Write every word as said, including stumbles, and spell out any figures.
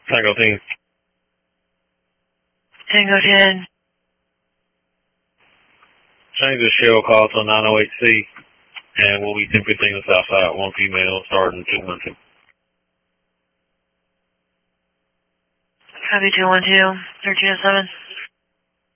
Tango team. Tango ten. Change the shell call to nine oh eight C, and we'll be ten fifteen on the south side, one female starting two one two. Copy two one two, thirteen oh seven.